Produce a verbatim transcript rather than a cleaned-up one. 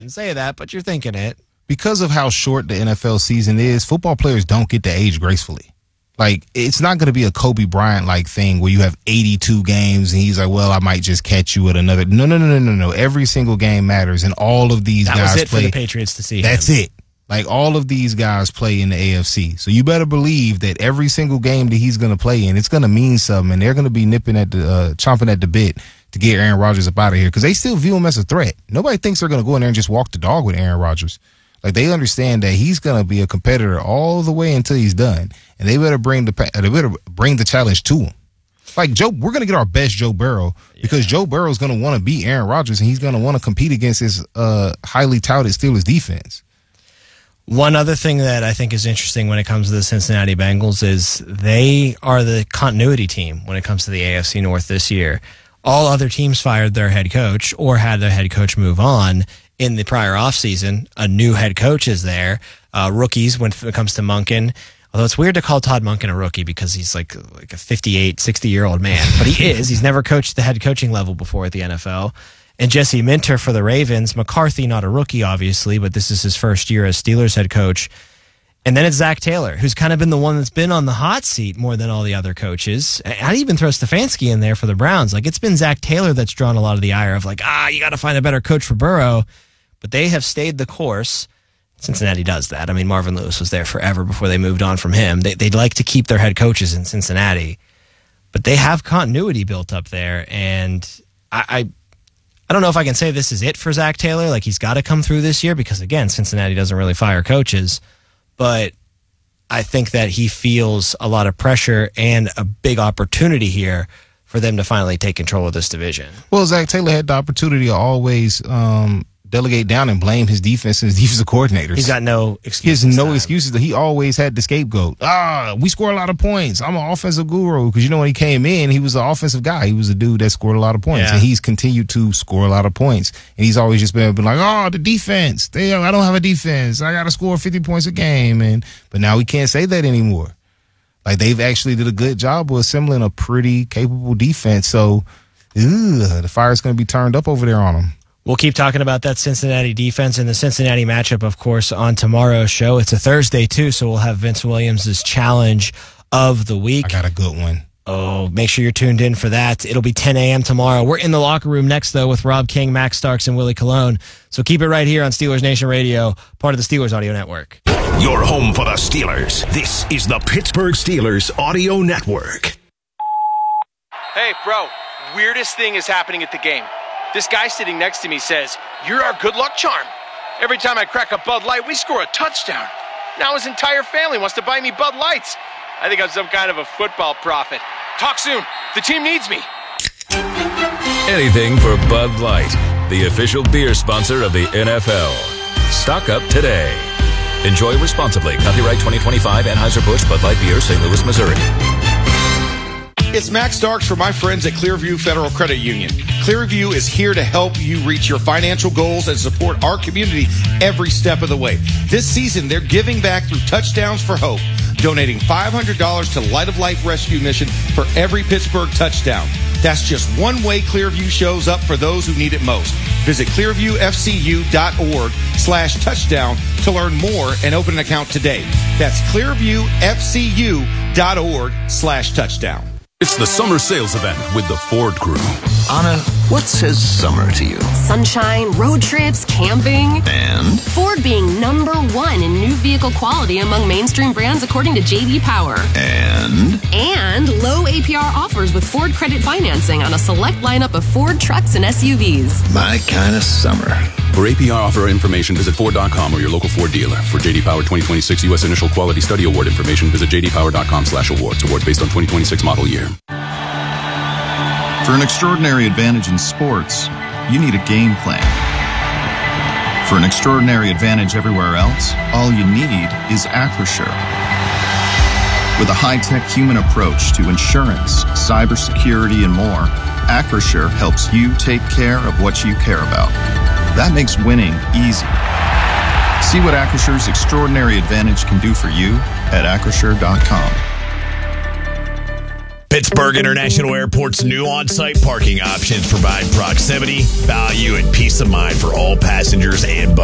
Didn't say that, but you're thinking it. Because of how short the N F L season is, football players don't get to age gracefully. Like, it's not going to be a Kobe Bryant-like thing where you have eighty-two games and he's like, well, I might just catch you at another. No, no, no, no, no, no. Every single game matters, and all of these that guys was it play. For the Patriots to see That's him. it. Like, all of these guys play in the A F C. So you better believe that every single game that he's going to play in, it's going to mean something, and they're going to be nipping at the, uh, chomping at the bit to get Aaron Rodgers up out of here because they still view him as a threat. Nobody thinks they're going to go in there and just walk the dog with Aaron Rodgers. Like, they understand that he's going to be a competitor all the way until he's done, and they better bring the they better bring the challenge to him. Like, Joe, we're going to get our best Joe Burrow because yeah. Joe Burrow is going to want to beat Aaron Rodgers, and he's going to want to compete against his uh, highly touted Steelers defense. One other thing that I think is interesting when it comes to the Cincinnati Bengals is they are the continuity team when it comes to the A F C North this year. All other teams fired their head coach or had their head coach move on in the prior offseason. A new head coach is there. Uh, rookies, when it comes to Monken, although it's weird to call Todd Monken a rookie because he's like, like a fifty-eight, sixty-year-old man. But he is. He's never coached the head coaching level before at the N F L. And Jesse Minter for the Ravens. McCarthy, not a rookie, obviously, but this is his first year as Steelers head coach. And then it's Zach Taylor, who's kind of been the one that's been on the hot seat more than all the other coaches. I'd even throw Stefanski in there for the Browns. Like, it's been Zach Taylor that's drawn a lot of the ire of like, ah, you got to find a better coach for Burrow. But they have stayed the course. Cincinnati does that. I mean, Marvin Lewis was there forever before they moved on from him. They, they'd like to keep their head coaches in Cincinnati. But they have continuity built up there. And I, I, I don't know if I can say this is it for Zach Taylor. Like, he's got to come through this year because, again, Cincinnati doesn't really fire coaches. But I think that he feels a lot of pressure and a big opportunity here for them to finally take control of this division. Well, Zach Taylor had the opportunity to always um, delegate down and blame his defense and his defensive coordinators. He's got no excuses. He has no time. excuses. He always had the scapegoat. Ah, we score a lot of points. I'm an offensive guru. Because, you know, when he came in, he was an offensive guy. He was a dude that scored a lot of points. Yeah. And he's continued to score a lot of points. And he's always just been, been like, oh, the defense. They, I don't have a defense. I got to score fifty points a game. And But now we can't say that anymore. Like, they've actually did a good job of assembling a pretty capable defense. So, ugh, the fire's going to be turned up over there on them. We'll keep talking about that Cincinnati defense and the Cincinnati matchup, of course, on tomorrow's show. It's a Thursday, too, so we'll have Vince Williams' challenge of the week. I got a good one. Oh, make sure you're tuned in for that. It'll be ten a.m. tomorrow. We're in the locker room next, though, with Rob King, Max Starks, and Willie Colon. So keep it right here on Steelers Nation Radio, part of the Steelers Audio Network. Your home for the Steelers. This is the Pittsburgh Steelers Audio Network. Hey, bro, weirdest thing is happening at the game. This guy sitting next to me says, "You're our good luck charm. Every time I crack a Bud Light, we score a touchdown." Now his entire family wants to buy me Bud Lights. I think I'm some kind of a football prophet. Talk soon. The team needs me. Anything for Bud Light, the official beer sponsor of the N F L. Stock up today. Enjoy responsibly. Copyright twenty twenty-five Anheuser-Busch Bud Light Beer, Saint Louis, Missouri. It's Max Starks from my friends at Clearview Federal Credit Union. Clearview is here to help you reach your financial goals and support our community every step of the way. This season, they're giving back through Touchdowns for Hope, donating five hundred dollars to Light of Life Rescue Mission for every Pittsburgh touchdown. That's just one way Clearview shows up for those who need it most. Visit clearviewfcu.org slash touchdown to learn more and open an account today. That's clearviewfcu.org slash touchdown. It's the summer sales event with the Ford Crew. Anna, what says summer to you? Sunshine, road trips, camping. And? Ford being number one in new vehicle quality among mainstream brands according to J D Power. And? And low A P R offers with Ford Credit Financing on a select lineup of Ford trucks and S U Vs. My kind of summer. For A P R offer information, visit Ford dot com or your local Ford dealer. For J D Power twenty twenty-six U S Initial Quality Study Award information, visit j d power dot com slash awards. Awards based on twenty twenty-six model year. For an extraordinary advantage in sports, you need a game plan. For an extraordinary advantage everywhere else, all you need is Acrisure. With a high-tech human approach to insurance, cybersecurity, and more, Acrisure helps you take care of what you care about. That makes winning easy. See what Acrisure's extraordinary advantage can do for you at acrisure dot com. Pittsburgh International Airport's new on-site parking options provide proximity, value, and peace of mind for all passengers and